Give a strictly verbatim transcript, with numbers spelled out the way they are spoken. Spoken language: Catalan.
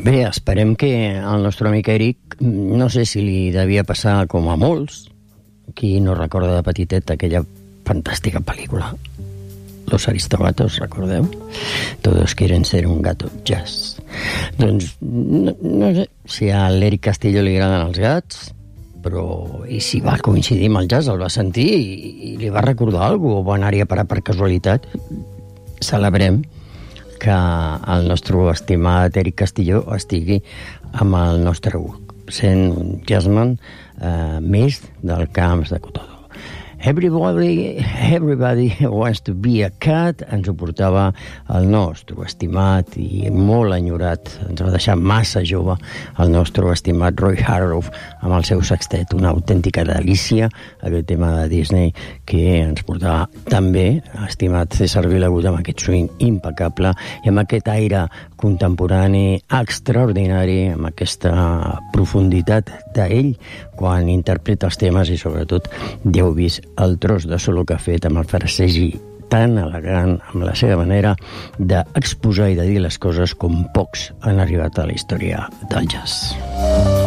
Bé, esperem que el nostre amic Eric, no sé si li devia passar com a molts, qui no recorda de petitet aquella fantàstica pel·lícula Los Aristogatos, recordeu? Todos quieren ser un gato jazz. Doncs no, no sé si a l'Eric Castillo li agraden els gats, però i si va coincidir amb el jazz, el va sentir i, i li va recordar alguna cosa, o va anar-hi a parar per casualitat. Celebrem que el nostre estimat Eric Castillo estigui amb el nostre grup, sent un jazzman eh, més del Camps de Cotó. Everybody, everybody wants to be a cat, ens ho portava el nostre estimat i molt enyorat, ens va deixar massa jove el nostre estimat Roy Hargrove amb el seu sextet, una autèntica delícia, aquest tema de Disney que ens portava també, estimat César Vilagut, amb aquest swing impecable i amb aquest aire contemporani extraordinari, amb aquesta profunditat d'ell quan interpreta els temes i sobretot ja heu vist el tros de solo que ha fet amb el frasegi tan elegant, amb la seva manera d'exposar i de dir les coses com pocs han arribat a la història del jazz.